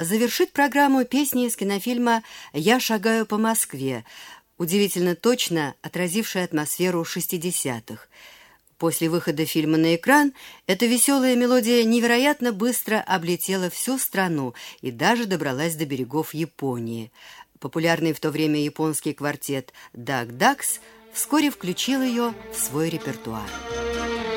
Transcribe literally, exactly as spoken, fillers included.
завершит программу песни из кинофильма «Я шагаю по Москве», удивительно точно отразившая атмосферу шестидесятых. После выхода фильма на экран эта веселая мелодия невероятно быстро облетела всю страну и даже добралась до берегов Японии. Популярный в то время японский квартет «Даг Дакс» вскоре включил ее в свой репертуар.